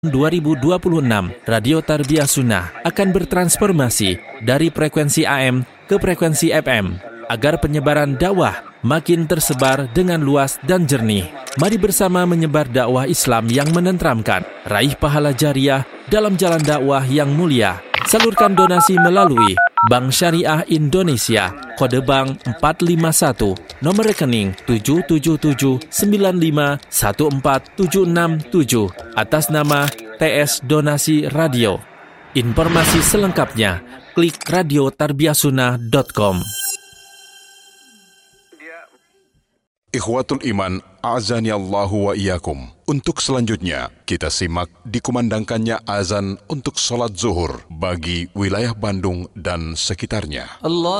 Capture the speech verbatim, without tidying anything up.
dua ribu dua puluh enam, Radio Tarbiyah Sunnah akan bertransformasi dari frekuensi A M ke frekuensi F M agar penyebaran dakwah makin tersebar dengan luas dan jernih. Mari bersama menyebar dakwah Islam yang menenteramkan, raih pahala jariah dalam jalan dakwah yang mulia. Salurkan donasi melalui Bank Syariah Indonesia, kode bank empat lima satu, nomor rekening tujuh tujuh tujuh sembilan lima satu empat tujuh enam tujuh atas nama T S Donasi Radio. Informasi selengkapnya klik radio tarbiyah sunnah dot com. Ikhwatul Iman, a'azani Allahu wa iyyakum. Untuk selanjutnya, kita simak dikumandangkannya azan untuk sholat zuhur bagi wilayah Bandung dan sekitarnya. Allah